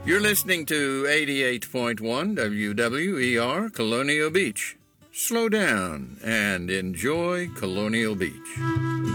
You're listening to 88.1 WWER Colonial Beach. Slow down and enjoy Colonial Beach.